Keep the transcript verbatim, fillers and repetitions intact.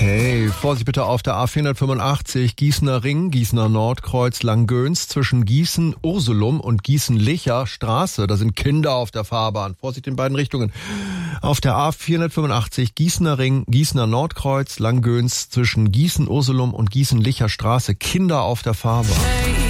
Okay, Vorsicht bitte auf der A vierhundertfünfundachtzig, Gießener Ring, Gießener Nordkreuz, Langgöns, zwischen Gießen, Ursulum und Gießen-Licher Straße. Da sind Kinder auf der Fahrbahn. Vorsicht in beiden Richtungen. Auf der A vierhundertfünfundachtzig, Gießener Ring, Gießener Nordkreuz, Langgöns, zwischen Gießen, Ursulum und Gießen-Licher Straße. Kinder auf der Fahrbahn.